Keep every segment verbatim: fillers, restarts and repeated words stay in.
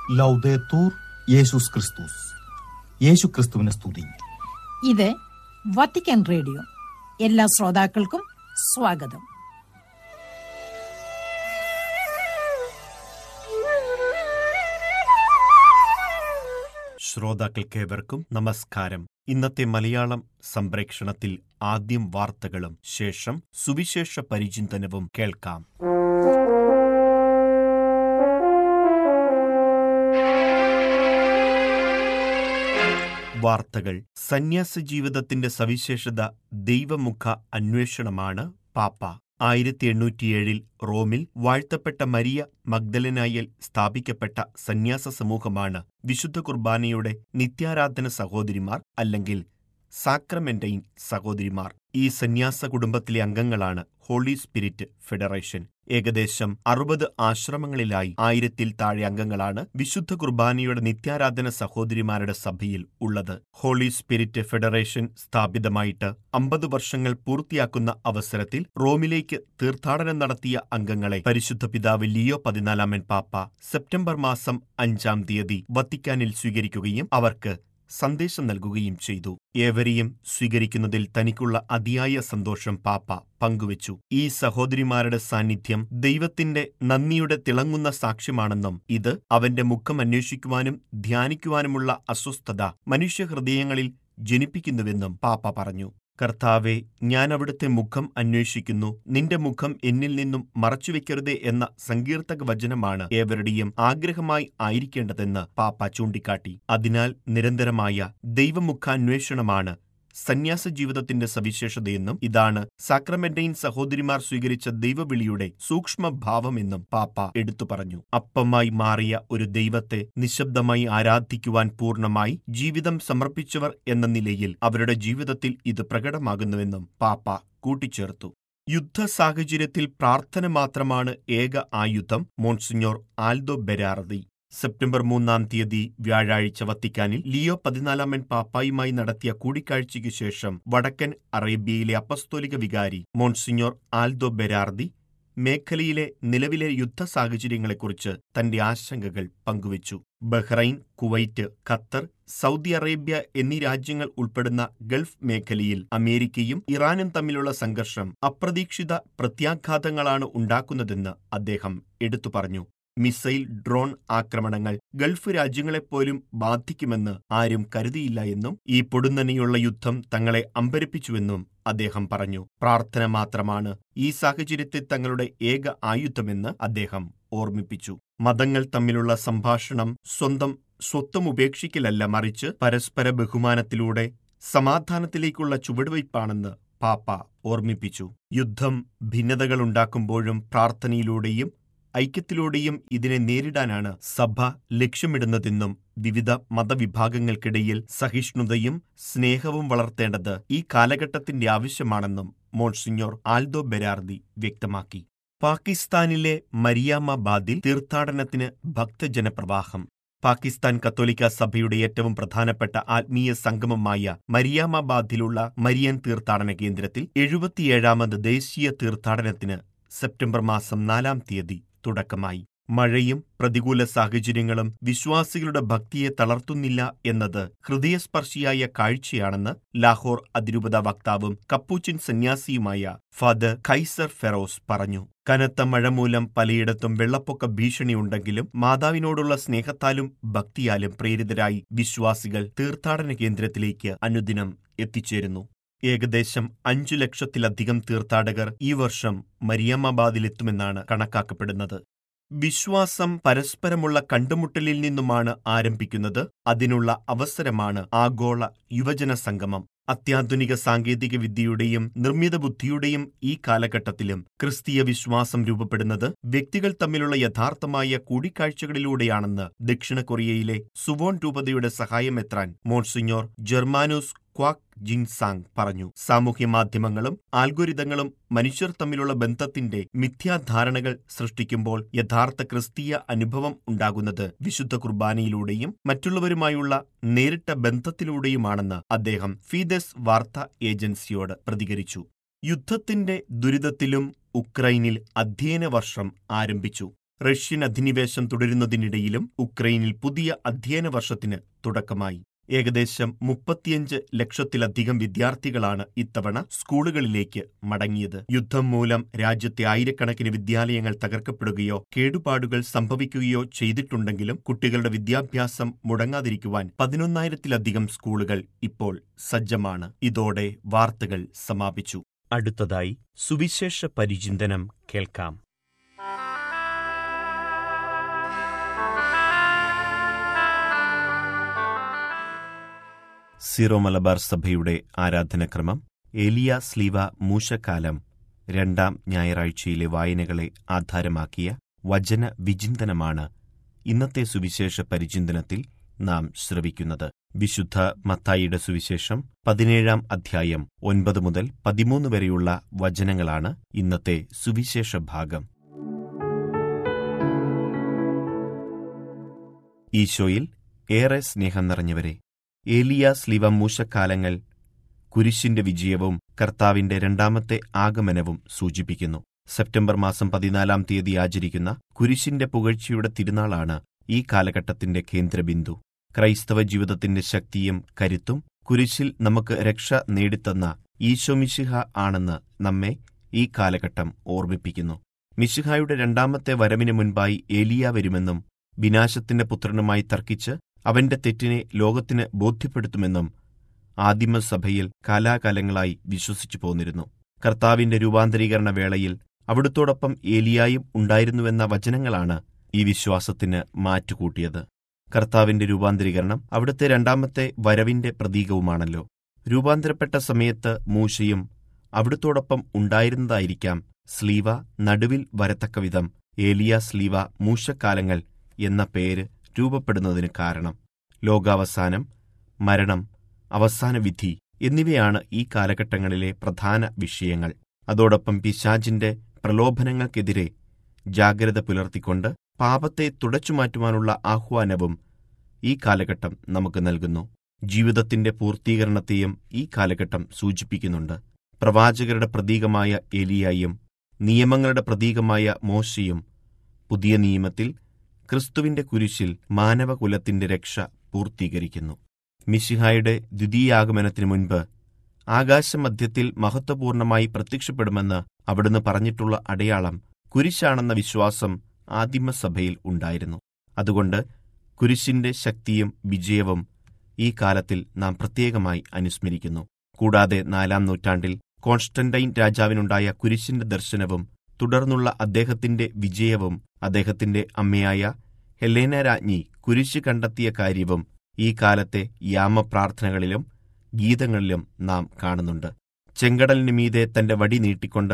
ലൗദേത്തൂർ യേശുസ് ക്രിസ്തുസ്. യേശു ക്രിസ്തുവിനെ സ്തുതി. ഇത് വത്തിക്കാൻ റേഡിയോ. എല്ലാ ശ്രോതാക്കൾക്കും സ്വാഗതം. ശ്രോതാക്കൾക്കേവർക്കും നമസ്കാരം. ഇന്നത്തെ മലയാളം സംപ്രേക്ഷണത്തിൽ ആദ്യം വാർത്തകളും ശേഷം സുവിശേഷ പരിചിന്തനവും കേൾക്കാം. വാർത്തകൾ. സന്യാസ ജീവിതത്തിന്റെ സവിശേഷത ദൈവമുഖ അന്വേഷണമാണ്. പാപ്പ ആയിരത്തി എണ്ണൂറ്റിയേഴിൽ റോമിൽ വാഴ്ത്തപ്പെട്ട മരിയ മഗ്ദലനായിൽ സ്ഥാപിക്കപ്പെട്ട സന്യാസ സമൂഹമാണ് വിശുദ്ധ കുർബാനയുടെ നിത്യാരാധന സഹോദരിമാർ, അല്ലെങ്കിൽ സാക്രമെന്റൈൻ സഹോദരിമാർ. ഈ സന്യാസ കുടുംബത്തിലെ അംഗങ്ങളാണ് ഹോളി സ്പിരിറ്റ് ഫെഡറേഷൻ. ഏകദേശം അറുപത് ആശ്രമങ്ങളിലായി ആയിരത്തിൽ താഴെ അംഗങ്ങളാണ് വിശുദ്ധ കുർബാനയുടെ നിത്യാരാധന സഹോദരിമാരുടെ സഭയിൽ ഉള്ളത്. ഹോളി സ്പിരിറ്റ് ഫെഡറേഷൻ സ്ഥാപിതമായിട്ട് അമ്പത് വർഷങ്ങൾ പൂർത്തിയാക്കുന്ന അവസരത്തിൽ റോമിലേക്ക് തീർത്ഥാടനം നടത്തിയ അംഗങ്ങളെ പരിശുദ്ധ പിതാവ് ലിയോ പതിനാലാമൻ പാപ്പ സെപ്റ്റംബർ മാസം അഞ്ചാം തീയതി വത്തിക്കാനിൽ സ്വീകരിക്കുകയും അവർക്ക് സന്ദേശം നൽകുകയും ചെയ്തു. ഏവരെയും സ്വീകരിക്കുന്നതിൽ തനിക്കുള്ള അതിയായ സന്തോഷം പാപ്പ പങ്കുവച്ചു. ഈ സഹോദരിമാരുടെ സാന്നിധ്യം ദൈവത്തിന്റെ നന്ദിയുടെ തിളങ്ങുന്ന സാക്ഷ്യമാണെന്നും ഇത് അവന്റെ മുഖം അന്വേഷിക്കുവാനും ധ്യാനിക്കുവാനുമുള്ള അസ്വസ്ഥത മനുഷ്യഹൃദയങ്ങളിൽ ജനിപ്പിക്കുന്നുവെന്നും പാപ്പ പറഞ്ഞു. കർത്താവെ, ഞാൻ അവിടുത്തെ മുഖം അന്വേഷിക്കുന്നു, നിന്റെ മുഖം എന്നിൽ നിന്നും മറച്ചുവെക്കരുതേ എന്ന സങ്കീർത്തക വചനമാണ് ഏവരുടെയും ആഗ്രഹമായി ആയിരിക്കേണ്ടതെന്ന് പാപ്പ ചൂണ്ടിക്കാട്ടി. അതിനാൽ നിരന്തരമായ ദൈവമുഖാന്വേഷണമാണ് സന്യാസ ജീവിതത്തിന്റെ സവിശേഷതയെന്നും ഇതാണ് സാക്രമെന്റൈൻ സഹോദരിമാർ സ്വീകരിച്ച ദൈവവിളിയുടെ സൂക്ഷ്മഭാവമെന്നും പാപ്പ എടുത്തു പറഞ്ഞു. അപ്പമായി മാറിയ ഒരു ദൈവത്തെ നിശബ്ദമായി ആരാധിക്കുവാൻ പൂർണ്ണമായി ജീവിതം സമർപ്പിച്ചവർ എന്ന നിലയിൽ അവരുടെ ജീവിതത്തിൽ ഇത് പ്രകടമാകുന്നുവെന്നും പാപ്പ കൂട്ടിച്ചേർത്തു. യുദ്ധ സാഹചര്യത്തിൽ പ്രാർത്ഥന മാത്രമാണ് ഏക ആയുധം. മോൺസിഞ്ഞോർ ആൽദോ ബെരാർദി സെപ്റ്റംബർ മൂന്നാം തീയതി വ്യാഴാഴ്ച വത്തിക്കാനിൽ ലിയോ പതിനാലാമൻ പാപ്പായുമായി നടത്തിയ കൂടിക്കാഴ്ചയ്ക്കു ശേഷം വടക്കൻ അറേബ്യയിലെ അപ്പസ്തോലിക വികാരി മോൺസിഞ്ഞോർ ആൽദോ ബെരാർദി മേഖലയിലെ നിലവിലെ യുദ്ധ സാഹചര്യങ്ങളെക്കുറിച്ച് തന്റെ ആശങ്കകൾ പങ്കുവച്ചു. Bahrain, Kuwait, Qatar, Saudi Arabia എന്നീ രാജ്യങ്ങൾ ഉൾപ്പെടുന്ന ഗൾഫ് മേഖലയിൽ അമേരിക്കയും ഇറാനും തമ്മിലുള്ള സംഘർഷം അപ്രതീക്ഷിത പ്രത്യാഘാതങ്ങളാണ് ഉണ്ടാക്കുന്നതെന്ന് അദ്ദേഹം എടുത്തു പറഞ്ഞു. മിസൈൽ, ഡ്രോൺ ആക്രമണങ്ങൾ ഗൾഫ് രാജ്യങ്ങളെപ്പോലും ബാധിക്കുമെന്ന് ആരും കരുതിയില്ല എന്നും ഈ പൊടുന്നനെയുള്ള യുദ്ധം തങ്ങളെ അമ്പരപ്പിച്ചുവെന്നും അദ്ദേഹം പറഞ്ഞു. പ്രാർത്ഥന മാത്രമാണ് ഈ സാഹചര്യത്തിൽ തങ്ങളുടെ ഏക ആയുധമെന്ന് അദ്ദേഹം ഓർമ്മിപ്പിച്ചു. മതങ്ങൾ തമ്മിലുള്ള സംഭാഷണം സ്വന്തം സ്വത്വം ഉപേക്ഷിക്കലല്ല, മറിച്ച് പരസ്പര ബഹുമാനത്തിലൂടെ സമാധാനത്തിലേക്കുള്ള ചുവടുവയ്പ്പാണെന്ന് പാപ്പ ഓർമ്മിപ്പിച്ചു. യുദ്ധം ഭിന്നതകളുണ്ടാക്കുമ്പോഴും പ്രാർത്ഥനയിലൂടെയും ഐക്യത്തിലൂടെയും ഇതിനെ നേരിടാനാണ് സഭ ലക്ഷ്യമിടുന്നതെന്നും വിവിധ മതവിഭാഗങ്ങൾക്കിടയിൽ സഹിഷ്ണുതയും സ്നേഹവും വളർത്തേണ്ടത് ഈ കാലഘട്ടത്തിന്റെ ആവശ്യമാണെന്നും മോൺസിഞ്ഞോർ ആൽദോ ബെരാർദി വ്യക്തമാക്കി. പാകിസ്ഥാനിലെ മരിയാമാബാദിൽ തീർത്ഥാടനത്തിന് ഭക്തജനപ്രവാഹം. പാകിസ്ഥാൻ കത്തോലിക്ക സഭയുടെ ഏറ്റവും പ്രധാനപ്പെട്ട ആത്മീയ സംഗമമായ മരിയാമാബാദിലുള്ള മരിയൻ തീർത്ഥാടന കേന്ദ്രത്തിൽ എഴുപത്തിയേഴാമത് ദേശീയ തീർത്ഥാടനത്തിന് സെപ്റ്റംബർ മാസം നാലാം തീയതി തുടക്കമായി. മഴയും പ്രതികൂല സാഹചര്യങ്ങളും വിശ്വാസികളുടെ ഭക്തിയെ തളർത്തുന്നില്ല എന്നത് ഹൃദയസ്പർശിയായ കാഴ്ചയാണെന്ന് ലാഹോർ അതിരൂപത വക്താവും കപ്പൂച്ചിൻ സന്യാസിയുമായ ഫാദർ ഖൈസർ ഫെറോസ് പറഞ്ഞു. കനത്ത മഴ മൂലം പലയിടത്തും വെള്ളപ്പൊക്ക ഭീഷണിയുണ്ടെങ്കിലും മാതാവിനോടുള്ള സ്നേഹത്താലും ഭക്തിയാലും പ്രേരിതരായി വിശ്വാസികൾ തീർത്ഥാടന കേന്ദ്രത്തിലേക്ക് അനുദിനം എത്തിച്ചേരുന്നു. ഏകദേശം അഞ്ചു ലക്ഷത്തിലധികം തീർത്ഥാടകർ ഈ വർഷം മരിയാമാബാദിലെത്തുമെന്നാണ് കണക്കാക്കപ്പെടുന്നത്. വിശ്വാസം പരസ്പരമുള്ള കണ്ടുമുട്ടലിൽ നിന്നുമാണ് ആരംഭിക്കുന്നത്. അതിനുള്ള അവസരമാണ് ആഗോള യുവജന സംഗമം. അത്യാധുനിക സാങ്കേതിക വിദ്യയുടെയും നിർമ്മിത ബുദ്ധിയുടെയും ഈ കാലഘട്ടത്തിലും ക്രിസ്തീയ വിശ്വാസം രൂപപ്പെടുന്നത് വ്യക്തികൾ തമ്മിലുള്ള യഥാർത്ഥമായ കൂടിക്കാഴ്ചകളിലൂടെയാണെന്ന് ദക്ഷിണ കൊറിയയിലെ സുവോൺ രൂപതയുടെ സഹായമെത്രാൻ മോൺസിഞ്ഞോർ ജെർമാനോസ് ക്വാക് ജിൻസാങ് പറഞ്ഞു. സാമൂഹ്യ മാധ്യമങ്ങളും ആൽഗോരിതങ്ങളും മനുഷ്യർ തമ്മിലുള്ള ബന്ധത്തിന്റെ മിഥ്യാധാരണകൾ സൃഷ്ടിക്കുമ്പോൾ യഥാർത്ഥ ക്രിസ്തീയ അനുഭവം ഉണ്ടാകുന്നത് വിശുദ്ധ കുർബാനയിലൂടെയും മറ്റുള്ളവരുമായുള്ള നേരിട്ട ബന്ധത്തിലൂടെയുമാണെന്ന് അദ്ദേഹം ഫീദസ് വാർത്താ ഏജൻസിയോട് പ്രതികരിച്ചു. യുദ്ധത്തിന്റെ ദുരിതത്തിലും ഉക്രൈനിൽ അധ്യയന വർഷം ആരംഭിച്ചു. റഷ്യൻ അധിനിവേശം തുടരുന്നതിനിടയിലും ഉക്രൈനിൽ പുതിയ അധ്യയന വർഷത്തിന് തുടക്കമായി. ഏകദേശം മുപ്പത്തിയഞ്ച് ലക്ഷത്തിലധികം വിദ്യാർത്ഥികളാണ് ഇത്തവണ സ്കൂളുകളിലേക്ക് മടങ്ങിയത്. യുദ്ധം മൂലം രാജ്യത്തെ ആയിരക്കണക്കിന് വിദ്യാലയങ്ങൾ തകർക്കപ്പെടുകയോ കേടുപാടുകൾ സംഭവിക്കുകയോ ചെയ്തിട്ടുണ്ടെങ്കിലും കുട്ടികളുടെ വിദ്യാഭ്യാസം മുടങ്ങാതിരിക്കുവാൻ പതിനൊന്നായിരത്തിലധികം സ്കൂളുകൾ ഇപ്പോൾ സജ്ജമാണ്. ഇതോടെ വാർത്തകൾ സമാപിച്ചു. അടുത്തതായി സുവിശേഷ പരിചിന്തനം കേൾക്കാം. സീറോ മലബാർ സഭയുടെ ആരാധനക്രമം ഏലിയ സ്ലീവ മൂശക്കാലം രണ്ടാം ഞായറാഴ്ചയിലെ വായനകളെ ആധാരമാക്കിയ വചന വിചിന്തനമാണ് ഇന്നത്തെ സുവിശേഷ പരിചിന്തനത്തിൽ നാം ശ്രവിക്കുന്നത്. വിശുദ്ധ മത്തായിയുടെ സുവിശേഷം പതിനേഴാം അധ്യായം ഒൻപത് മുതൽ പതിമൂന്ന് വരെയുള്ള വചനങ്ങളാണ് ഇന്നത്തെ സുവിശേഷ ഭാഗം. ഈശോയിൽ ഏറെ സ്നേഹം നിറഞ്ഞവരെ, ഏലിയ സ്ലീവ മൂശക്കാലങ്ങൾ കുരിശിന്റെ വിജയവും കർത്താവിന്റെ രണ്ടാമത്തെ ആഗമനവും സൂചിപ്പിക്കുന്നു. സെപ്റ്റംബർ മാസം പതിനാലാം തീയതി ആചരിക്കുന്ന കുരിശിന്റെ പുകഴ്ചയുടെ തിരുനാളാണ് ഈ കാലഘട്ടത്തിന്റെ കേന്ദ്രബിന്ദു. ക്രൈസ്തവ ജീവിതത്തിന്റെ ശക്തിയും കരുത്തും കുരിശിൽ നമുക്ക് രക്ഷ നേടിത്തന്ന ഈശോ മിശിഹ ആണെന്ന് നമ്മെ ഈ കാലഘട്ടം ഓർമ്മിപ്പിക്കുന്നു. മിശിഹായുടെ രണ്ടാമത്തെ വരവിന് മുൻപായി ഏലിയ വരുമെന്നും വിനാശത്തിന്റെ പുത്രനുമായി തർക്കിച്ച് അവന്റെ തെറ്റിനെ ലോകത്തിന് ബോധ്യപ്പെടുത്തുമെന്നും ആദിമസഭയിൽ കാലാകാലങ്ങളായി വിശ്വസിച്ചു പോന്നിരുന്നു. കർത്താവിന്റെ രൂപാന്തരീകരണ വേളയിൽ അവിടുത്തോടൊപ്പം ഏലിയായും ഉണ്ടായിരുന്നുവെന്ന വചനങ്ങളാണ് ഈ വിശ്വാസത്തിന് മാറ്റുകൂട്ടിയത്. കർത്താവിന്റെ രൂപാന്തരീകരണം അവിടുത്തെ രണ്ടാമത്തെ വരവിന്റെ പ്രതീകവുമാണല്ലോ. രൂപാന്തരപ്പെട്ട സമയത്ത് മൂശയും അവിടുത്തോടൊപ്പം ഉണ്ടായിരുന്നതായിരിക്കാം സ്ലീവ നടുവിൽ വരത്തക്കവിധം ഏലിയ സ്ലീവ മൂശക്കാലങ്ങൾ എന്ന പേര് രൂപപ്പെടുന്നതിന് കാരണം. ലോകാവസാനം, മരണം, അവസാന വിധി എന്നിവയാണ് ഈ കാലഘട്ടങ്ങളിലെ പ്രധാന വിഷയങ്ങൾ. അതോടൊപ്പം പിശാചിന്റെ പ്രലോഭനങ്ങൾക്കെതിരെ ജാഗ്രത പുലർത്തിക്കൊണ്ട് പാപത്തെ തുടച്ചുമാറ്റുവാനുള്ള ആഹ്വാനവും ഈ കാലഘട്ടം നമുക്ക് നൽകുന്നു. ജീവിതത്തിന്റെ പൂർത്തീകരണത്തെയും ഈ കാലഘട്ടം സൂചിപ്പിക്കുന്നുണ്ട്. പ്രവാചകരുടെ പ്രതീകമായ ഏലിയായും നിയമങ്ങളുടെ പ്രതീകമായ മോശയും പുതിയ നിയമത്തിൽ ക്രിസ്തുവിന്റെ കുരിശിൽ മാനവകുലത്തിന്റെ രക്ഷ പൂർത്തീകരിക്കുന്നു. മിശിഹായുടെ ദ്വിതീയാഗമനത്തിനു മുൻപ് ആകാശമധ്യത്തിൽ മഹത്വപൂർണമായി പ്രത്യക്ഷപ്പെടുമെന്ന് അവിടുന്ന് പറഞ്ഞിട്ടുള്ള അടയാളം കുരിശാണെന്ന വിശ്വാസം ആദിമസഭയിൽ ഉണ്ടായിരുന്നു. അതുകൊണ്ട് കുരിശിന്റെ ശക്തിയും വിജയവും ഈ കാലത്തിൽ നാം പ്രത്യേകമായി അനുസ്മരിക്കുന്നു. കൂടാതെ നാലാം നൂറ്റാണ്ടിൽ കോൺസ്റ്റന്റൈൻ രാജാവിനുണ്ടായ കുരിശിന്റെ ദർശനവും തുടർന്നുള്ള അദ്ദേഹത്തിന്റെ വിജയവും അദ്ദേഹത്തിന്റെ അമ്മയായ ഹെലേന രാജ്ഞി കുരിശ് കണ്ടെത്തിയ കാര്യവും ഈ കാലത്തെ യാമപ്രാർത്ഥനകളിലും ഗീതങ്ങളിലും നാം കാണുന്നുണ്ട്. ചെങ്കടലിനു മീതെ തന്റെ വടി നീട്ടിക്കൊണ്ട്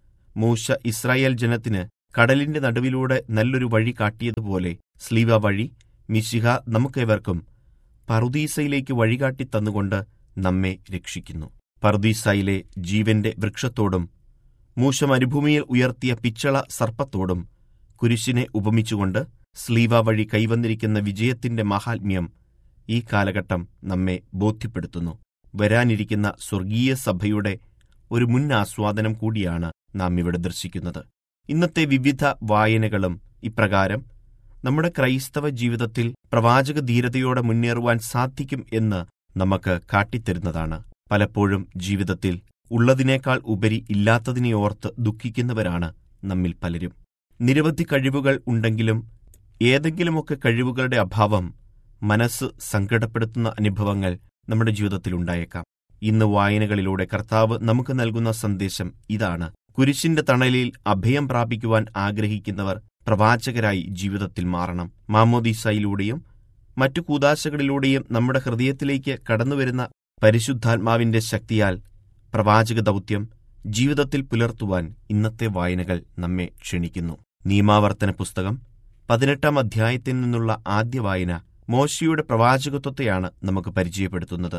മൂശ ഇസ്രായേൽ ജനത്തിന് കടലിന്റെ നടുവിലൂടെ നല്ലൊരു വഴി കാട്ടിയതുപോലെ സ്ലീവ വഴി മിശിഹ നമുക്കേവർക്കും പറുദീസയിലേക്ക് വഴികാട്ടി തന്നുകൊണ്ട് നമ്മെ രക്ഷിക്കുന്നു. പറുദീസയിലെ ജീവന്റെ വൃക്ഷത്തോടും മൂശ മരുഭൂമിയിൽ ഉയർത്തിയ പിച്ചള സർപ്പത്തോടും കുരിശിനെ ഉപമിച്ചുകൊണ്ട് സ്ലീവ വഴി കൈവന്നിരിക്കുന്ന വിജയത്തിന്റെ മഹാത്മ്യം ഈ കാലഘട്ടം നമ്മെ ബോധ്യപ്പെടുത്തുന്നു. വരാനിരിക്കുന്ന സ്വർഗീയ സഭയുടെ ഒരു മുൻ ആസ്വാദനം കൂടിയാണ് നാം ഇവിടെ ദർശിക്കുന്നത്. ഇന്നത്തെ വിവിധ വായനകളും ഇപ്രകാരം നമ്മുടെ ക്രൈസ്തവ ജീവിതത്തിൽ പ്രവാചക ധീരതയോടെ മുന്നേറുവാൻ സാധിക്കും എന്ന് നമുക്ക് കാട്ടിത്തരുന്നതാണ്. പലപ്പോഴും ജീവിതത്തിൽ ഉള്ളതിനേക്കാൾ ഉപരി ഇല്ലാത്തതിനെ ഓർത്ത് ദുഃഖിക്കുന്നവരാണ് നമ്മിൽ പലരും. നിരവധി കഴിവുകൾ ഉണ്ടെങ്കിലും ഏതെങ്കിലുമൊക്കെ കഴിവുകളുടെ അഭാവം മനസ്സ് സങ്കടപ്പെടുത്തുന്ന അനുഭവങ്ങൾ നമ്മുടെ ജീവിതത്തിൽ ഉണ്ടായേക്കാം. ഇന്ന് വായനകളിലൂടെ കർത്താവ് നമുക്ക് നൽകുന്ന സന്ദേശം ഇതാണ്: കുരിശിന്റെ തണലിൽ അഭയം പ്രാപിക്കുവാൻ ആഗ്രഹിക്കുന്നവർ പ്രവാചകരായി ജീവിതത്തിൽ മാറണം. മാമോദീസയിലൂടെയും മറ്റു കൂദാശകളിലൂടെയും നമ്മുടെ ഹൃദയത്തിലേക്ക് കടന്നുവരുന്ന പരിശുദ്ധാത്മാവിന്റെ ശക്തിയാൽ പ്രവാചക ദൗത്യം ജീവിതത്തിൽ പുലർത്തുവാൻ ഇന്നത്തെ വായനകൾ നമ്മെ ക്ഷണിക്കുന്നു. നിയമാവർത്തന പുസ്തകം പതിനെട്ടാം അധ്യായത്തിൽ നിന്നുള്ള ആദ്യ വായന മോശയുടെ പ്രവാചകത്വത്തെയാണ് നമുക്ക് പരിചയപ്പെടുത്തുന്നത്.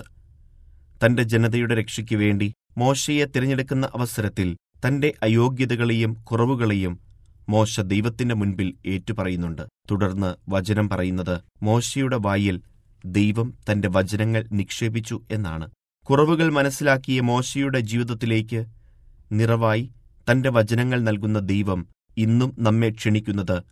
തന്റെ ജനതയുടെ രക്ഷയ്ക്ക് വേണ്ടി മോശയെ തിരഞ്ഞെടുക്കുന്ന അവസരത്തിൽ തന്റെ അയോഗ്യതകളെയും കുറവുകളെയും മോശ ദൈവത്തിന്റെ മുൻപിൽ ഏറ്റുപറയുന്നുണ്ട്. തുടർന്ന് വചനം പറയുന്നത് മോശയുടെ വായിൽ ദൈവം തന്റെ വചനങ്ങൾ നിക്ഷേപിച്ചു എന്നാണ്. കുറവുകൾ മനസ്സിലാക്കിയ മോശയുടെ ജീവിതത്തിലേക്ക് നിറവായി തന്റെ വചനങ്ങൾ നൽകുന്ന ദൈവം ഇന്നും നമ്മെ ക്ഷണിക്കുന്നത്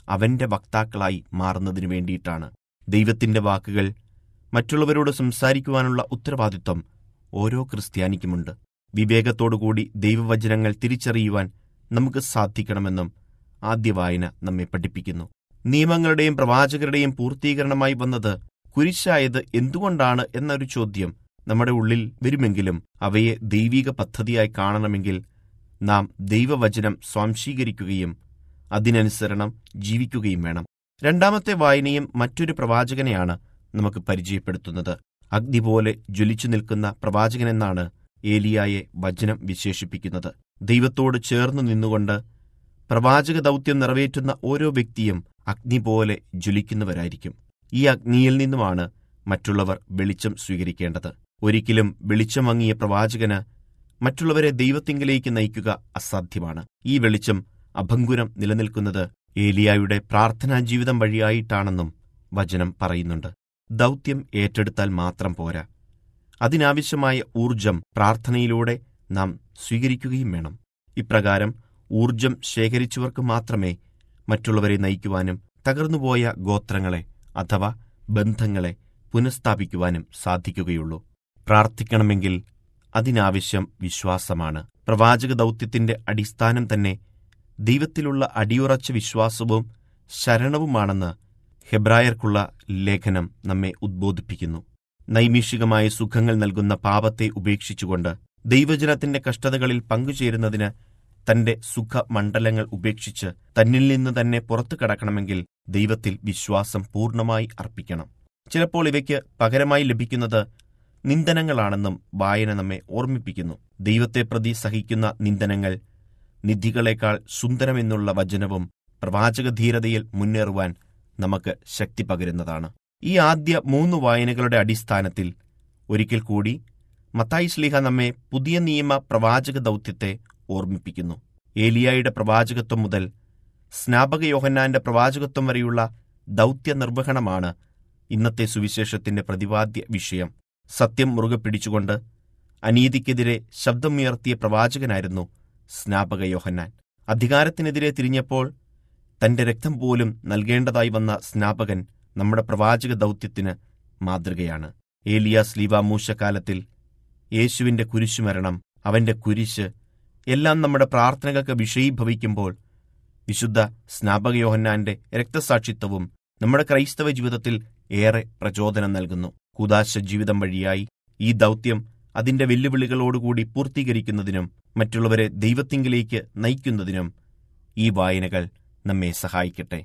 അവന്റെ വക്താക്കളായി മാറുന്നതിനു വേണ്ടിയിട്ടാണ്. ദൈവത്തിന്റെ വാക്കുകൾ മറ്റുള്ളവരോട് സംസാരിക്കുവാനുള്ള ഉത്തരവാദിത്വം ഓരോ ക്രിസ്ത്യാനിക്കുമുണ്ട്. വിവേകത്തോടുകൂടി ദൈവവചനങ്ങൾ തിരിച്ചറിയുവാൻ നമുക്ക് സാധിക്കണമെന്നും ആദ്യ വായന നമ്മെ പഠിപ്പിക്കുന്നു. നിയമങ്ങളുടെയും പ്രവാചകരുടെയും പൂർത്തീകരണമായി വന്നത് കുരിശായത് എന്തുകൊണ്ടാണ് എന്നൊരു ചോദ്യം നമ്മുടെ ഉള്ളിൽ വരുമെങ്കിലും അവയെ ദൈവിക പദ്ധതിയായി കാണണമെങ്കിൽ നാം ദൈവവചനം സ്വാംശീകരിക്കുകയും അതിനനുസരണം ജീവിക്കുകയും വേണം. രണ്ടാമത്തെ വായനയും മറ്റൊരു പ്രവാചകനെയാണ് നമുക്ക് പരിചയപ്പെടുത്തുന്നത്. അഗ്നി പോലെ ജ്വലിച്ചു നിൽക്കുന്ന പ്രവാചകനെന്നാണ് ഏലിയായെ വചനം വിശേഷിപ്പിക്കുന്നത്. ദൈവത്തോട് ചേർന്നു നിന്നുകൊണ്ട് പ്രവാചക ദൗത്യം നിറവേറ്റുന്ന ഓരോ വ്യക്തിയും അഗ്നി പോലെ ജ്വലിക്കുന്നവരായിരിക്കും. ഈ അഗ്നിയിൽ നിന്നുമാണ് മറ്റുള്ളവർ വെളിച്ചം സ്വീകരിക്കേണ്ടത്. ഒരിക്കലും വെളിച്ചം മങ്ങിയ പ്രവാചകന് മറ്റുള്ളവരെ ദൈവത്തിങ്കിലേക്ക് നയിക്കുക അസാധ്യമാണ്. ഈ വെളിച്ചം അഭംഗുരം നിലനിൽക്കുന്നത് ഏലിയായുടെ പ്രാർത്ഥനാ ജീവിതം വഴിയായിട്ടാണെന്നും വചനം പറയുന്നുണ്ട്. ദൗത്യം ഏറ്റെടുത്താൽ മാത്രം പോരാ, അതിനാവശ്യമായ ഊർജം പ്രാർത്ഥനയിലൂടെ നാം സ്വീകരിക്കുകയും വേണം. ഇപ്രകാരം ഊർജം ശേഖരിച്ചവർക്ക് മാത്രമേ മറ്റുള്ളവരെ നയിക്കുവാനും തകർന്നുപോയ ഗോത്രങ്ങളെ അഥവാ ബന്ധങ്ങളെ പുനഃസ്ഥാപിക്കുവാനും സാധിക്കുകയുള്ളൂ. പ്രാർത്ഥിക്കണമെങ്കിൽ അതിനാവശ്യം വിശ്വാസമാണ്. പ്രവാചക ദൗത്യത്തിന്റെ അടിസ്ഥാനം തന്നെ ദൈവത്തിലുള്ള അടിയുറച്ച വിശ്വാസവും ശരണവുമാണെന്ന് ഹെബ്രായർക്കുള്ള ലേഖനം നമ്മെ ഉദ്ബോധിപ്പിക്കുന്നു. നൈമിഷികമായ സുഖങ്ങൾ നൽകുന്ന പാപത്തെ ഉപേക്ഷിച്ചുകൊണ്ട് ദൈവജനത്തിന്റെ കഷ്ടതകളിൽ പങ്കുചേരുന്നതിന് തന്റെ സുഖമണ്ഡലങ്ങൾ ഉപേക്ഷിച്ച് തന്നിൽ നിന്ന് തന്നെ പുറത്തു കടക്കണമെങ്കിൽ ദൈവത്തിൽ വിശ്വാസം പൂർണ്ണമായി അർപ്പിക്കണം. ചിലപ്പോൾ ഇവയ്ക്ക് പകരമായി ലഭിക്കുന്നത് നിന്ദനങ്ങളാണെന്നും വായന നമ്മെ ഓർമ്മിപ്പിക്കുന്നു. ദൈവത്തെ പ്രതി സഹിക്കുന്ന നിന്ദനങ്ങൾ നിധികളേക്കാൾ സുന്ദരമെന്നുള്ള വചനവും പ്രവാചകധീരതയിൽ മുന്നേറുവാൻ നമുക്ക് ശക്തി പകരുന്നതാണ്. ഈ ആദ്യ മൂന്ന് വായനകളുടെ അടിസ്ഥാനത്തിൽ ഒരിക്കൽ കൂടി മത്തായി ശ്ലീഹ നമ്മെ പുതിയ നിയമ പ്രവാചക ദൗത്യത്തെ ഓർമ്മിപ്പിക്കുന്നു. ഏലിയായുടെ പ്രവാചകത്വം മുതൽ സ്നാപക യോഹന്നാന്റെ പ്രവാചകത്വം വരെയുള്ള ദൗത്യ നിർവഹണമാണ് ഇന്നത്തെ സുവിശേഷത്തിന്റെ പ്രതിപാദ്യ വിഷയം. സത്യം മുറുകെ പിടിച്ചുകൊണ്ട് അനീതിക്കെതിരെ ശബ്ദമുയർത്തിയ പ്രവാചകനായിരുന്നു സ്നാപക യോഹന്നാൻ. അധികാരത്തിനെതിരെ തിരിഞ്ഞപ്പോൾ തന്റെ രക്തം പോലും നൽകേണ്ടതായി വന്ന സ്നാപകൻ നമ്മുടെ പ്രവാചക ദൗത്യത്തിന് മാതൃകയാണ്. ഏലിയ ശ്ലീവ മൂശക്കാലത്തിൽ യേശുവിന്റെ കുരിശുമരണം, അവന്റെ കുരിശ് എല്ലാം നമ്മുടെ പ്രാർത്ഥനകൾക്ക് വിഷയീഭവിക്കുമ്പോൾ വിശുദ്ധ സ്നാപക യോഹന്നാന്റെ രക്തസാക്ഷിത്വവും നമ്മുടെ ക്രൈസ്തവ ജീവിതത്തിൽ ഏറെ പ്രചോദനം നൽകുന്നു. കൂദാശ ജീവിതം വഴിയായി ഈ ദൗത്യം അതിന്റെ വെല്ലുവിളികളോടുകൂടി പൂർത്തീകരിക്കുന്നതിനും മറ്റുള്ളവരെ ദൈവത്തിങ്കിലേക്ക് നയിക്കുന്നതിനും ഈ വായനകൾ നമ്മെ സഹായിക്കട്ടെ.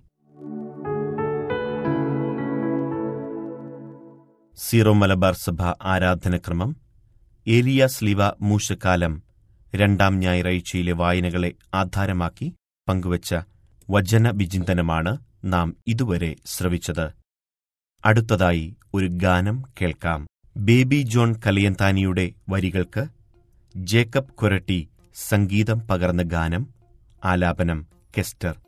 സീറോ മലബാർ സഭ ആരാധനക്രമം ഏലിയ ശ്ലീവ മൂശക്കാലം രണ്ടാം ഞായറാഴ്ചയിലെ വായനകളെ ആധാരമാക്കി പങ്കുവച്ച വചന വിചിന്തനമാണ് നാം ഇതുവരെ ശ്രവിച്ചത്. അടുത്തതായി ഒരു ഗാനം കേൾക്കാം. ബേബി ജോൺ കലിയന്താനിയുടെ വരികൾക്ക് ജേക്കബ് കൊരട്ടി സംഗീതം പകർന്ന ഗാനം. ആലാപനം കെസ്റ്റർ.